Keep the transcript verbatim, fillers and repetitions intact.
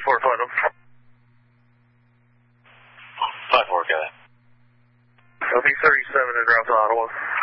four, find him. five four, got it. L P thirty-seven in route to Ottawa.